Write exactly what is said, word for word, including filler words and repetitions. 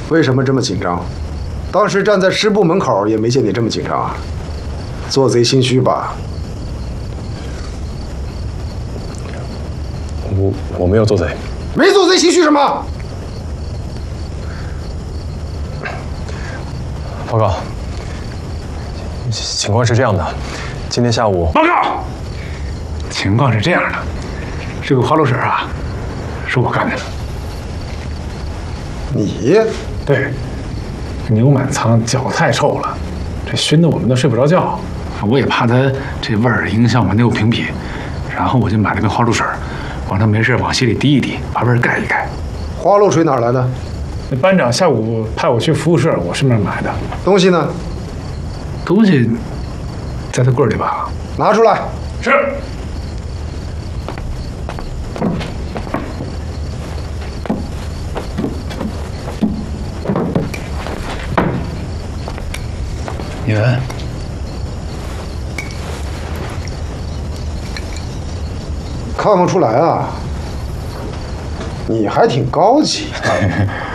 为什么这么紧张？当时站在师部门口也没见你这么紧张啊！做贼心虚吧？ 我我没有做贼。 没做贼，心虚什么？ 报告，情况是这样的，今天下午报告，情况是这样的，这个花露水啊，是我干的。 你？ 对，牛满仓脚太臭了，这熏得我们都睡不着觉。我也怕它这味儿影响我们内务评比，然后我就买了瓶花露水，让他没事往鞋里滴一滴，把味儿盖一盖。 花露水哪儿来的？ 那班长下午派我去服务社，我顺便买的。 东西呢？ 东西在他柜里吧？ 拿出来。 是。你闻。 看不出来啊，你还挺高级。